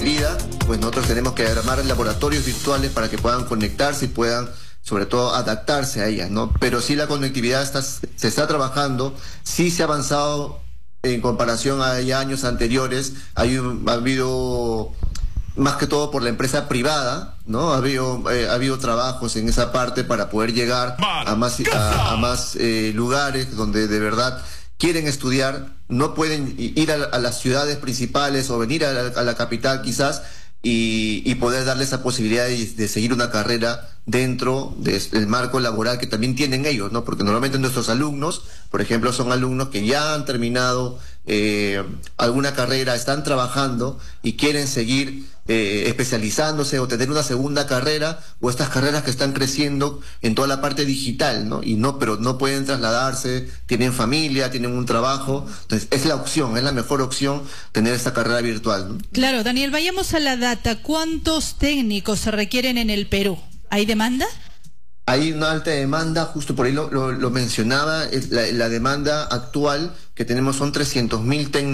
híbrida, pues nosotros tenemos que armar laboratorios virtuales para que puedan conectarse y puedan, sobre todo, adaptarse a ellas, ¿no? Pero sí la conectividad se está trabajando, sí se ha avanzado en comparación a ya años anteriores. Ha habido, más que todo por la empresa privada, ¿no? Ha habido trabajos en esa parte para poder llegar a más lugares donde de verdad quieren estudiar, no pueden ir a las ciudades principales o venir a la capital quizás, y poder darle esa posibilidad de seguir una carrera dentro del marco laboral que también tienen ellos, ¿no? Porque normalmente nuestros alumnos, por ejemplo, son alumnos que ya han terminado alguna carrera, están trabajando y quieren seguir especializándose o tener una segunda carrera, o estas carreras que están creciendo en toda la parte digital, ¿no? Pero no pueden trasladarse, tienen familia, tienen un trabajo. Entonces es la mejor opción tener esta carrera virtual, ¿no? Claro, Daniel, vayamos a la data. ¿Cuántos técnicos se requieren en el Perú? ¿Hay demanda? Hay una alta demanda, justo por ahí lo mencionaba. La demanda actual que tenemos son 300.000 técnicos